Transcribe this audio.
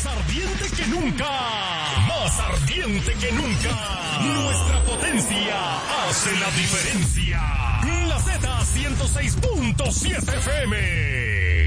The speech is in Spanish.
más ardiente que nunca. Más ardiente que nunca. Nuestra potencia hace la diferencia. La Z 106.7 FM.